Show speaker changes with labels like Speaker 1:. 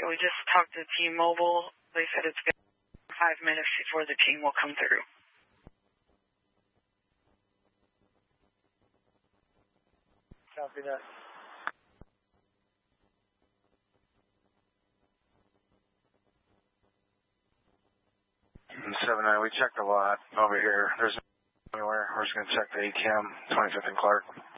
Speaker 1: We just talked to T-Mobile. They said it's going to be 5 minutes before the team will come through.
Speaker 2: Copy that.
Speaker 3: 7-9, we checked a lot over here. There's no anywhere. We're just going to check the ATM, 25th and Clark.